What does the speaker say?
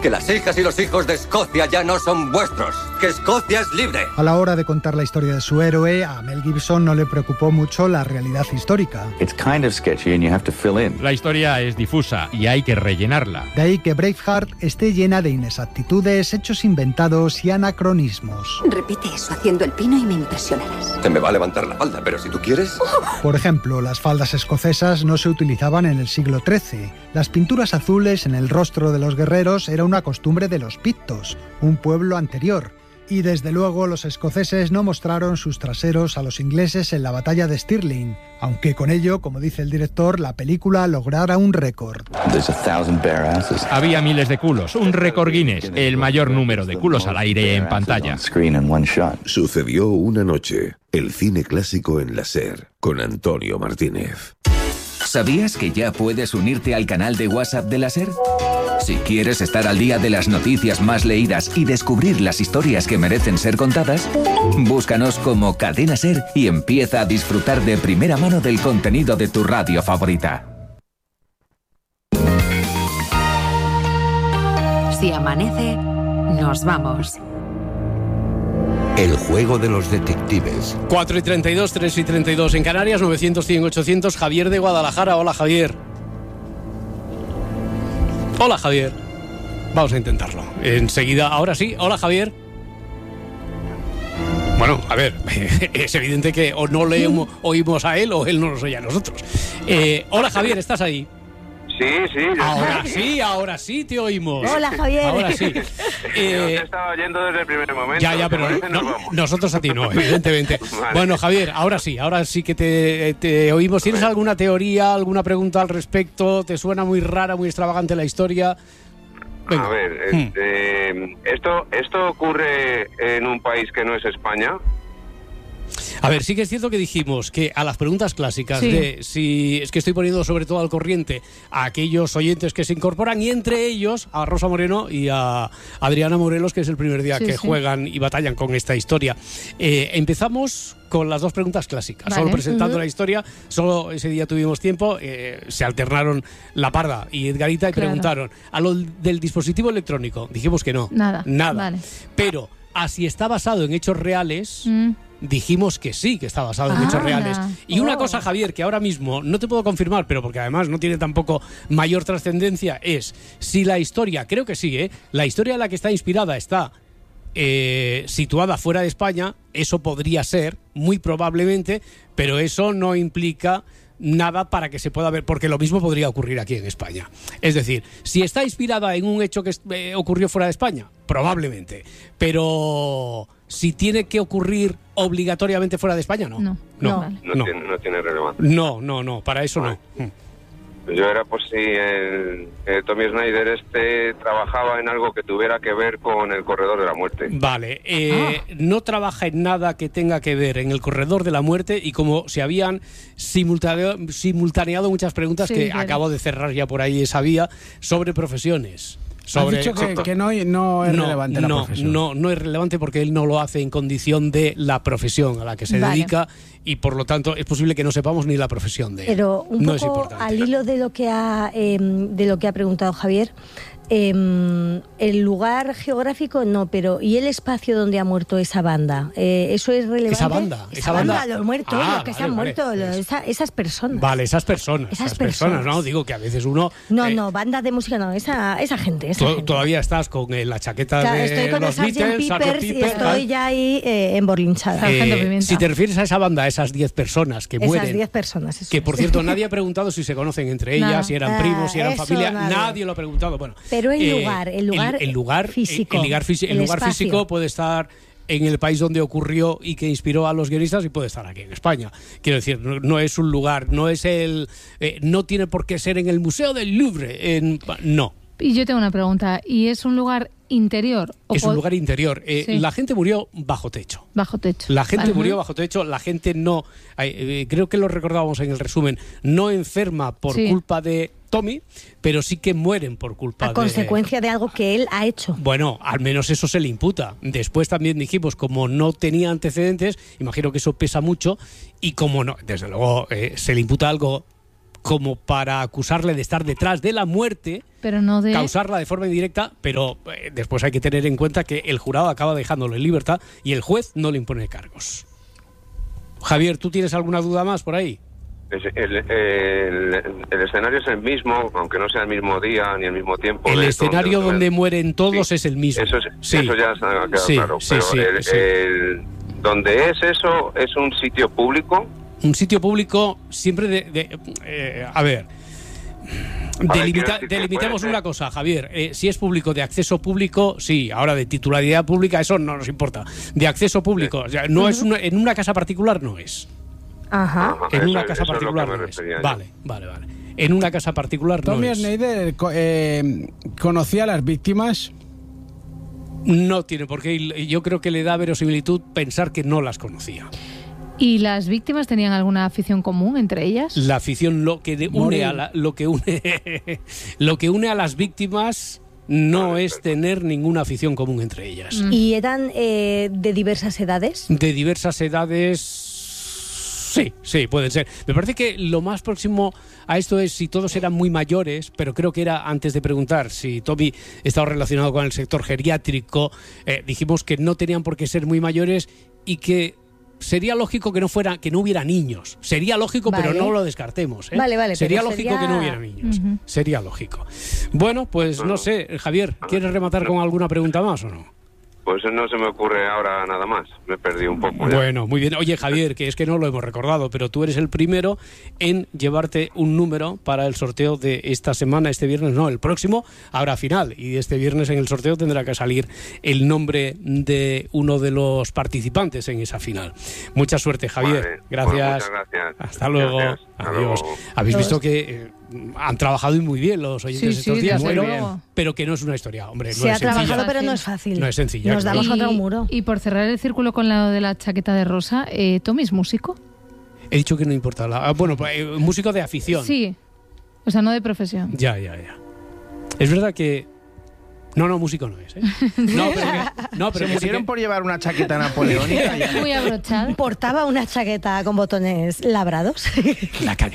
Que las hijas y los hijos de Escocia ya no son vuestros. Que Escocia es libre. A la hora de contar la historia de su héroe, a Mel Gibson no le preocupó mucho la realidad histórica. La historia es difusa y hay que rellenarla. De ahí que Braveheart esté llena de inexactitudes, hechos inventados y anacronismos. Repite eso haciendo el pino y me impresionarás. Se me va a levantar la falda, pero si tú quieres... Por ejemplo, las faldas escocesas no se utilizaban en el siglo XIII. Las pinturas azules en el rostro de los guerreros era una costumbre de los pictos, un pueblo anterior. Y desde luego los escoceses no mostraron sus traseros a los ingleses en la batalla de Stirling, aunque con ello, como dice el director, la película lograra un récord. Había miles de culos, un récord Guinness, el mayor número de culos al aire en pantalla. Sucedió una noche, el cine clásico en la SER, con Antonio Martínez. ¿Sabías que ya puedes unirte al canal de WhatsApp de la SER? Si quieres estar al día de las noticias más leídas y descubrir las historias que merecen ser contadas, búscanos como Cadena SER y empieza a disfrutar de primera mano del contenido de tu radio favorita. Si amanece, nos vamos. El juego de los detectives. 4:32, 3:32 en Canarias, 900, 100, 800. Javier de Guadalajara. Hola, Javier. Hola, Javier. Vamos a intentarlo. Enseguida, ahora sí. Hola, Javier. Bueno, a ver, es evidente que o no le oímos a él o él no nos oye a nosotros. Hola, Javier, ¿estás ahí? Sí. Ahora sí te oímos. Hola, Javier. Ahora sí. Yo te estaba oyendo desde el primer momento. Ya, pero nosotros a ti no, evidentemente. Vale. Bueno, Javier, ahora sí que te oímos. ¿Tienes alguna teoría, alguna pregunta al respecto? ¿Te suena muy rara, muy extravagante la historia? Venga. A ver, ¿esto ocurre en un país que no es España? A ver, sí que es cierto que dijimos que a las preguntas clásicas de si es que estoy poniendo sobre todo al corriente a aquellos oyentes que se incorporan y entre ellos a Rosa Moreno y a Adriana Morelos, que es el primer día que juegan y batallan con esta historia. Empezamos con las dos preguntas clásicas, solo presentando la historia. Solo ese día tuvimos tiempo, se alternaron La Parda y Edgarita y preguntaron a lo del dispositivo electrónico. Dijimos que no, nada. Vale. Pero a si está basado en hechos reales, dijimos que sí, que está basado en hechos reales. Y una cosa, Javier, que ahora mismo no te puedo confirmar, pero porque además no tiene tampoco mayor trascendencia, es si la historia, creo que sí, la historia en la que está inspirada está situada fuera de España. Eso podría ser, muy probablemente, pero eso no implica nada para que se pueda ver, porque lo mismo podría ocurrir aquí en España. Es decir, si está inspirada en un hecho que ocurrió fuera de España, probablemente, pero si tiene que ocurrir obligatoriamente fuera de España, no tiene relevancia. No, para eso no. Yo era por si el Tommy Snyder trabajaba en algo que tuviera que ver con el Corredor de la Muerte. Vale, no trabaja en nada que tenga que ver en el Corredor de la Muerte, y como se habían simultaneado muchas preguntas acabo de cerrar ya por ahí esa vía sobre profesiones. Has dicho que no es relevante la profesión. No es relevante porque él no lo hace en condición de la profesión a la que se dedica, y por lo tanto es posible que no sepamos ni la profesión de él. Pero un poco al hilo de lo que ha preguntado Javier, el lugar geográfico no, pero ¿y el espacio donde ha muerto esa banda? ¿Eso es relevante? Esa banda, los muertos, los que se han muerto, esas personas. Vale, esas personas, ¿no? Digo que a veces uno... No, bandas de música no, esa gente. Todavía estás con la chaqueta de con los Beatles, Peppers, y estoy ya ahí emborlinchada. Si te refieres a esa banda, a esas 10 personas que mueren... Esas 10 personas, que por cierto nadie ha preguntado si se conocen entre ellas, si eran primos, si eran familia, nadie lo ha preguntado. Bueno, pero el lugar físico. El lugar físico puede estar en el país donde ocurrió y que inspiró a los guionistas, y puede estar aquí en España. Quiero decir, no es un lugar, no es no tiene por qué ser en el Museo del Louvre, no. Y yo tengo una pregunta, ¿y es un lugar interior? Es un lugar interior. La gente murió bajo techo. La gente murió bajo techo. La gente no, creo que lo recordábamos en el resumen, no enferma por culpa de Tommy, pero sí que mueren por culpa a consecuencia de algo que él ha hecho. Bueno, al menos eso se le imputa. Después también dijimos, como no tenía antecedentes, imagino que eso pesa mucho, y como no, desde luego se le imputa algo como para acusarle de estar detrás de la muerte, pero no de causarla de forma indirecta, pero después hay que tener en cuenta que el jurado acaba dejándolo en libertad y el juez no le impone cargos. Javier, ¿tú tienes alguna duda más por ahí? El escenario es el mismo, aunque no sea el mismo día ni el mismo tiempo. El escenario donde mueren todos es el mismo. Eso ya ha quedado claro. Pero donde es eso, ¿es un sitio público? Un sitio público siempre a ver, delimitemos una cosa, Javier. Si es público, de acceso público, sí. Ahora, de titularidad pública, eso no nos importa. De acceso público, o sea, no es en una casa particular, no es. Ajá. En una casa particular no es. Vale. En una casa particular no es. Tommy Schneider conocía a las víctimas. No tiene por qué. Yo creo que le da verosimilitud pensar que no las conocía. ¿Y las víctimas tenían alguna afición común entre ellas? La afición, lo que une a las víctimas no es tener ninguna afición común entre ellas. ¿Y eran de diversas edades? De diversas edades. Sí, pueden ser. Me parece que lo más próximo a esto es si todos eran muy mayores, pero creo que era antes de preguntar si Tommy estaba relacionado con el sector geriátrico. Dijimos que no tenían por qué ser muy mayores y que sería lógico que no hubiera niños. Sería lógico, pero no lo descartemos. Vale. Sería lógico que no hubiera niños. Sería lógico. Bueno, pues no sé, Javier, ¿quieres rematar con alguna pregunta más o no? Pues no se me ocurre ahora nada más. Me perdí un poco. Bueno, muy bien. Oye, Javier, que es que no lo hemos recordado, pero tú eres el primero en llevarte un número para el sorteo de esta semana, este viernes, no, el próximo, habrá final. Y este viernes en el sorteo tendrá que salir el nombre de uno de los participantes en esa final. Mucha suerte, Javier. Vale, gracias. Pues muchas gracias. Hasta luego. Gracias. Adiós. Habéis visto que han trabajado muy bien los oyentes estos días, pero que no es una historia, hombre. Se ha trabajado, pero no es fácil. No es sencilla. Nos damos contra un muro. Y por cerrar el círculo con lo de la chaqueta de rosa, ¿Tommy es músico? He dicho que no importa. Músico de afición. Sí, o sea, no de profesión. Ya. Es verdad que... No, músico no es, ¿eh? No, pero se pusieron por llevar una chaqueta napoleónica. Muy abrochada. Portaba una chaqueta con botones labrados. La caña.